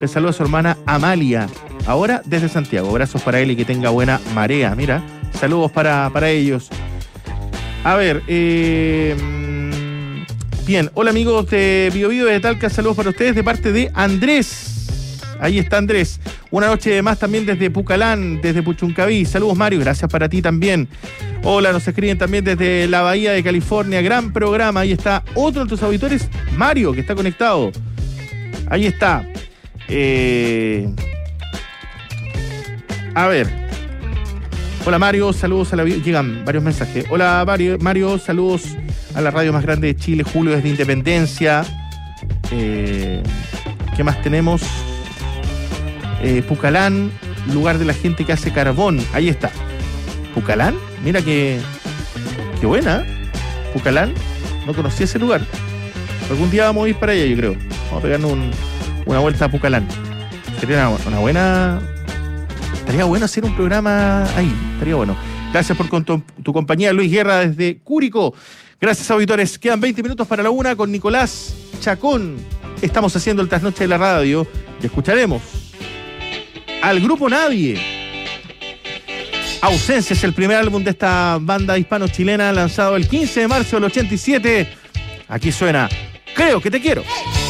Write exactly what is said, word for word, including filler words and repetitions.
Le saluda a su hermana Amalia, ahora desde Santiago. Abrazos para él y que tenga buena marea. Mira, saludos para, para ellos. A ver, eh, bien, hola amigos de Bio Bio de Talca, saludos para ustedes de parte de Andrés. Ahí está Andrés. Una noche de más también desde Pucalán, desde Puchuncaví. Saludos Mario, gracias para ti también. Hola, nos escriben también desde la Bahía de California. Gran programa, ahí está otro de tus auditores, Mario, que está conectado. Ahí está. Eh, a ver. Hola Mario, saludos a la... Llegan varios mensajes. Hola Mario, Mario, saludos a la radio más grande de Chile, Julio desde Independencia. Eh, ¿Qué más tenemos? Eh, Pucalán, lugar de la gente que hace carbón. Ahí está. ¿Pucalán? Mira que... Qué buena. Pucalán. No conocía ese lugar. Algún día vamos a ir para allá, yo creo. Vamos a pegarnos un... una vuelta a Pucalán. Sería una, una buena... Estaría bueno hacer un programa ahí. Estaría bueno. Gracias por con tu, tu compañía, Luis Guerra, desde Curicó. Gracias, auditores. Quedan veinte minutos para la una con Nicolás Chacón. Estamos haciendo el trasnoche de la radio y escucharemos al grupo Nadie. Ausencia es el primer álbum de esta banda hispano-chilena lanzado el quince de marzo del ochenta y siete. Aquí suena Creo que te quiero.